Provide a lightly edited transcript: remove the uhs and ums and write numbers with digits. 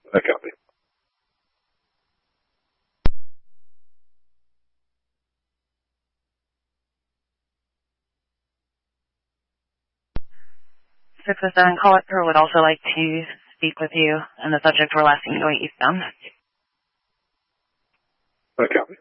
I copy. Six or seven collector would also like to speak with you, and the subject we're last seen going eastbound. I copy.